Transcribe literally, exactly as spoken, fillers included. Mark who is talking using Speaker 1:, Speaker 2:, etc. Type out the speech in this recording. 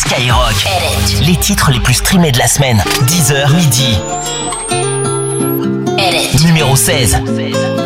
Speaker 1: Skyrock. Edit. Les titres les plus streamés de la semaine. dix heures midi. Edit. Numéro seize.